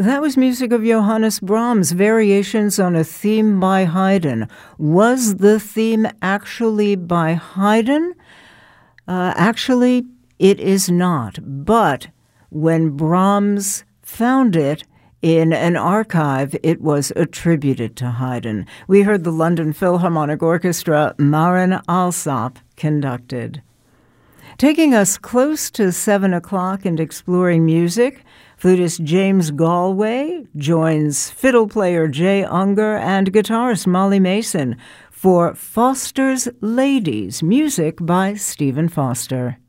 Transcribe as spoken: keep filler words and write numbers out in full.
That was music of Johannes Brahms, variations on a theme by Haydn. Was the theme actually by Haydn? Uh, actually, it is not. But when Brahms found it in an archive, it was attributed to Haydn. We heard the London Philharmonic Orchestra, Marin Alsop, conducted. Taking us close to seven o'clock and exploring music, flutist James Galway joins fiddle player Jay Unger and guitarist Molly Mason for Foster's Ladies, music by Stephen Foster.